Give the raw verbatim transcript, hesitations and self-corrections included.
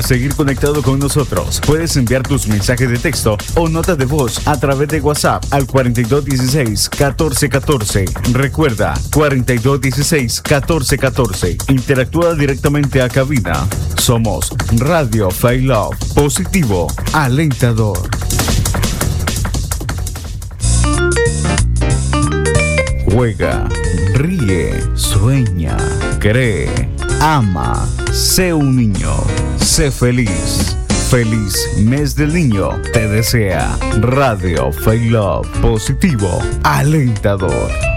Para seguir conectado con nosotros, puedes enviar tus mensajes de texto o notas de voz a través de WhatsApp al cuarenta y dos dieciséis catorce catorce. Recuerda, cuarenta y dos dieciséis catorce catorce. Interactúa directamente a cabina. Somos Radio Faith Love, positivo, alentador. Juega, ríe, sueña, cree, ama, sé un niño, sé feliz. Feliz mes del niño te desea Radio Faith Love, positivo, alentador.